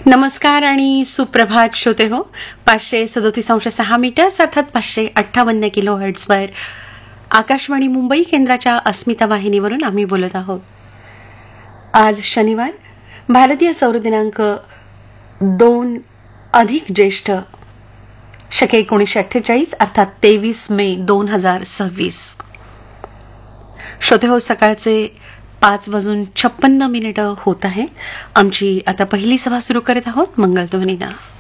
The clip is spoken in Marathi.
नमस्कार आणि सुप्रभात श्रोते हो. 537.6 मीटर्स अर्थात 558 किलो हर्ट्झवर आकाशवाणी मुंबई केंद्राच्या अस्मिता वाहिनीवरून आम्ही बोलत आहोत. आज शनिवार, भारतीय सौर दिनांक 2 अधिक ज्येष्ठ शके 1948 अर्थात 23 मे 2026. श्रोते हो, सकाळचे 5:56 होत आहे. आमची आता पहिली सभा सुरू करत आहोत मंगलध्वनीला.